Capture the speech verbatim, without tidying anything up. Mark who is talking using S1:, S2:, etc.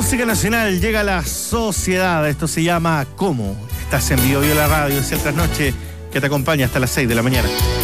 S1: música nacional llega a la sociedad. Esto se llama ¿Cómo? Estás en Vivo Vivo la radio, es el trasnoche que te acompaña hasta las seis de la mañana.